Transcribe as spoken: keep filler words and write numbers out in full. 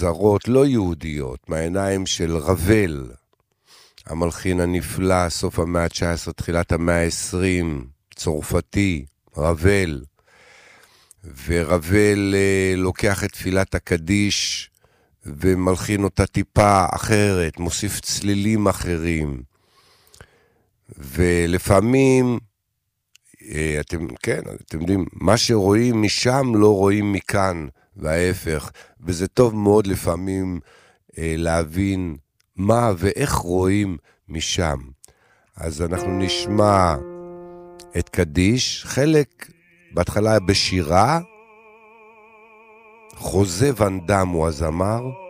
זרות לא יהודיות, מהעיניים של רבל, המלחין הנפלא, סוף המאה ה-תשע עשרה, תחילת המאה ה-עשרים, צרפתי, רבל. ורבל אה, לוקח את תפילת הקדיש ומלחין אותה טיפה אחרת, מוסיף צלילים אחרים. ולפעמים, אה, אתם, כן, אתם יודעים, מה שרואים משם לא רואים מכאן, וההפך. וזה טוב מאוד לפעמים אה, להבין מה ואיך רואים משם. אז אנחנו נשמע את קדיש, חלק בהתחלה בשירה, חוזה ון דם הוא הזמר,